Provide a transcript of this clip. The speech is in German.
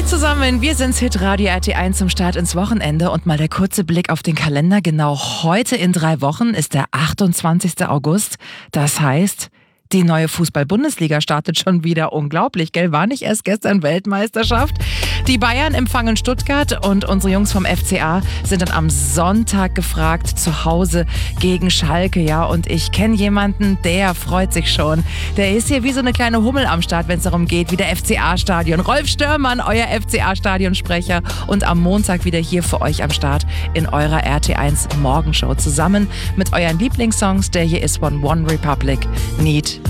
Zusammen, wir sind's Hitradio RT1 zum Start ins Wochenende und mal der kurze Blick auf den Kalender. Genau heute in 3 Wochen ist der 28. August. Das heißt, die neue Fußball-Bundesliga startet schon wieder. Unglaublich, gell? War nicht erst gestern Weltmeisterschaft? Die Bayern empfangen Stuttgart und unsere Jungs vom FCA sind dann am Sonntag gefragt, zu Hause gegen Schalke. Ja, und ich kenne jemanden, der freut sich schon. Der ist hier wie so eine kleine Hummel am Start, wenn es darum geht, wie der FCA-Stadion. Rolf Störmann, euer FCA-Stadionsprecher. Und am Montag wieder hier für euch am Start in eurer RT1 Morgenshow. Zusammen mit euren Lieblingssongs. Der hier ist von One Republic, Need